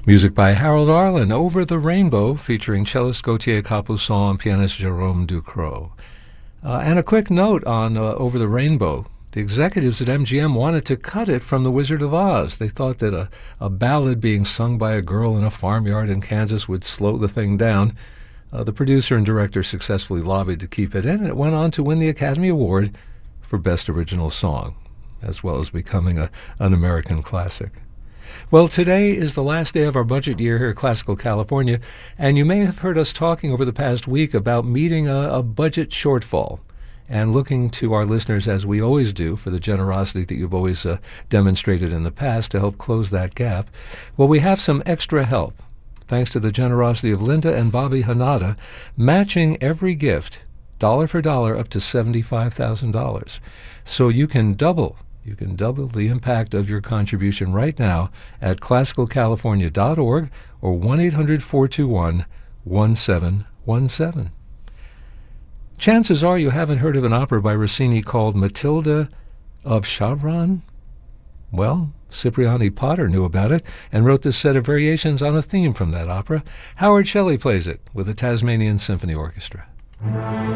Music by Harold Arlen, Over the Rainbow, featuring cellist Gautier Capuçon and pianist Jérôme Ducrot. And a quick note on Over the Rainbow. The executives at MGM wanted to cut it from The Wizard of Oz. They thought that a ballad being sung by a girl in a farmyard in Kansas would slow the thing down. The producer and director successfully lobbied to keep it in, and it went on to win the Academy Award for Best Original Song, as well as becoming an American classic. Well, today is the last day of our budget year here at Classical California, and you may have heard us talking over the past week about meeting a budget shortfall and looking to our listeners, as we always do, for the generosity that you've always demonstrated in the past to help close that gap. Well, we have some extra help, thanks to the generosity of Linda and Bobby Hanada, matching every gift, dollar for dollar, up to $75,000. So you can double the impact of your contribution right now at classicalcalifornia.org or 1-800-421-1717. Chances are you haven't heard of an opera by Rossini called Matilda of Chabran. Well, Cipriani Potter knew about it and wrote this set of variations on a theme from that opera. Howard Shelley plays it with the Tasmanian Symphony Orchestra.